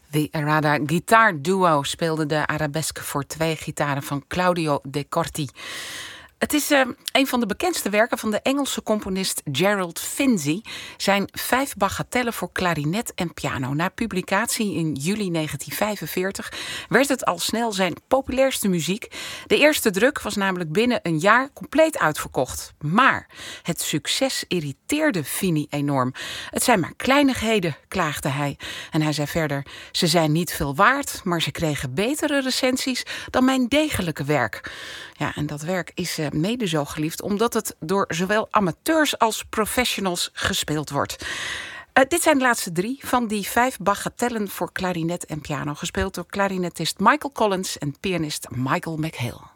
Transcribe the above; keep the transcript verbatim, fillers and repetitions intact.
The Arada Guitar Duo speelde de arabesque voor twee gitaren van Claudio De Corti. Het is uh, een van de bekendste werken van de Engelse componist Gerald Finzi. Zijn vijf bagatellen voor klarinet en piano. Na publicatie in juli negentien vijfenveertig werd het al snel zijn populairste muziek. De eerste druk was namelijk binnen een jaar compleet uitverkocht. Maar het succes irriteerde Fini enorm. Het zijn maar kleinigheden, klaagde hij. En hij zei verder: ze zijn niet veel waard, maar ze kregen betere recensies dan mijn degelijke werk. Ja, en dat werk is uh, mede zo geliefd omdat het door zowel amateurs als professionals gespeeld wordt. Uh, dit zijn de laatste drie van die vijf bagatellen voor klarinet en piano, gespeeld door klarinetist Michael Collins en pianist Michael McHale.